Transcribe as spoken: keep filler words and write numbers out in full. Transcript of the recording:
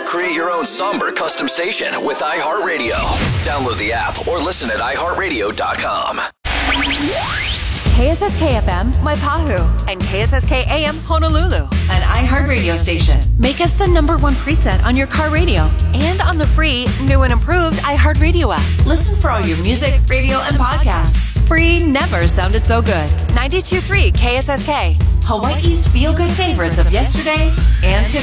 Create your own somber custom station with iHeartRadio. Download the app or listen at i heart radio dot com. K S S K F M, Waipahu, and K S S K A M, Honolulu, an iHeartRadio station. Make us the number one preset on your car radio and on the free, new and improved iHeartRadio app. Listen for all your music, radio, and podcasts. Free never sounded so good. ninety-two point three K S S K, Hawaii's feel-good favorites of yesterday and today.